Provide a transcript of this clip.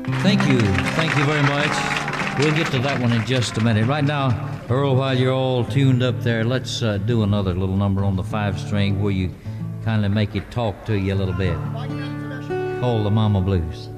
Thank you. Thank you very much. We'll get to that one in just a minute. Right now, Earl, while you're all tuned up there, let's do another little number on the 5-string where you kind of make it talk to you a little bit. Called the Mama Blues.